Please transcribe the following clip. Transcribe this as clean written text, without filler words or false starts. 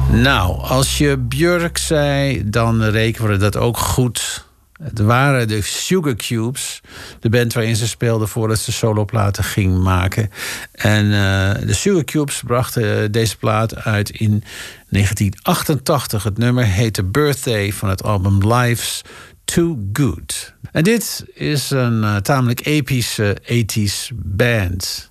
Nou, als je Björk zei, dan rekenen we dat ook goed. Het waren de Sugar Cubes, de band waarin ze speelde voordat ze soloplaten ging maken. En de Sugar Cubes brachten deze plaat uit in 1988. Het nummer heette Birthday van het album Life's Too Good. En dit is een tamelijk epische 80s band.